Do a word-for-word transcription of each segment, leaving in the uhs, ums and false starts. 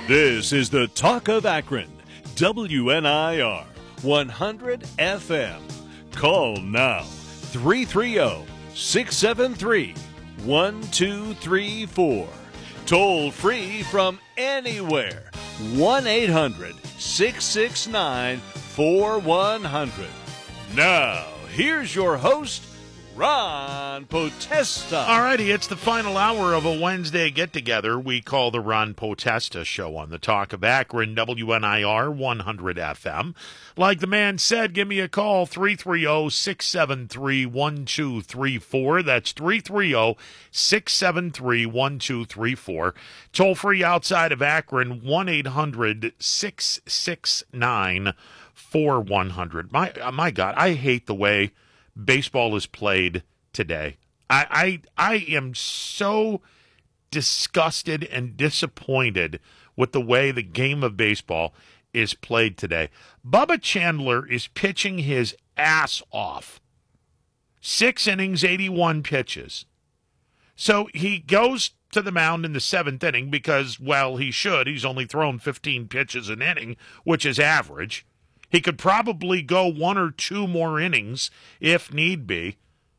This is the Talk of Akron, W N I R one hundred F M. Call now, three three zero, six seven three, one two three four. Toll free from anywhere, one eight hundred, six six nine, four one zero zero. Now, here's your host, Ron Potesta. All righty, it's the final hour of a Wednesday get-together we call the Ron Potesta Show on the Talk of Akron, W N I R one hundred F M. Like the man said, give me a call, three three zero, six seven three, one two three four. That's three three zero, six seven three, one two three four. Toll-free outside of Akron, one eight hundred, six six nine, four one zero zero. My, my God, I hate the way baseball is played today. I, I I am so disgusted and disappointed with the way the game of baseball is played today. Bubba Chandler is pitching his ass off. Six innings, eighty-one pitches. So he goes to the mound in the seventh inning because, well, he should. He's only thrown fifteen pitches an inning, which is average. He could probably go one or two more innings if need be.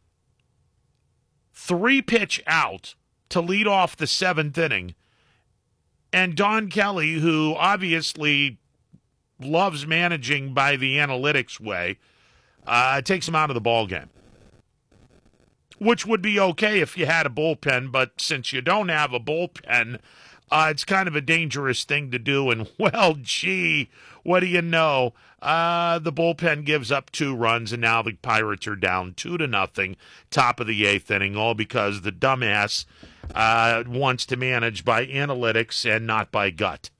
Three pitch out to lead off the seventh inning. And Don Kelly, who obviously loves managing by the analytics way, uh, takes him out of the ballgame. Which would be okay if you had a bullpen, but since you don't have a bullpen, uh, it's kind of a dangerous thing to do. And, well, gee, what do you know? Uh, the bullpen gives up two runs, and now the Pirates are down two to nothing, top of the eighth inning, all because the dumbass uh, wants to manage by analytics and not by gut.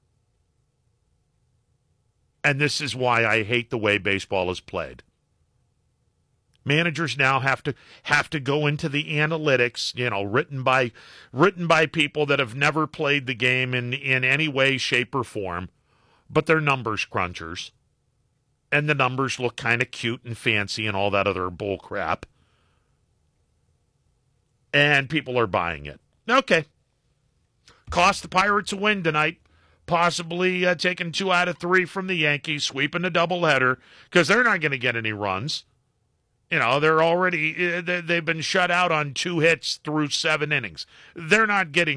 And this is why I hate the way baseball is played. Managers now have to have to go into the analytics, you know, written by written by people that have never played the game in, in any way, shape, or form, but they're numbers crunchers. And the numbers look kind of cute and fancy and all that other bull crap. And people are buying it. Okay. Cost the Pirates a win tonight. Possibly uh, taking two out of three from the Yankees, sweeping a doubleheader, because they're not going to get any runs. You know, they're already, they've been shut out on two hits through seven innings. They're not getting